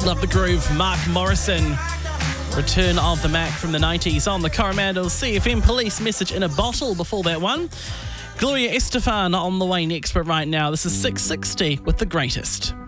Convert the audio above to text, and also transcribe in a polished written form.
Love the groove. Mark Morrison. Return of the Mac from the 90s on the Coromandel CFM. Police Message in a Bottle before that one. Gloria Estefan on the way next, but right now this is 660 with The Greatest.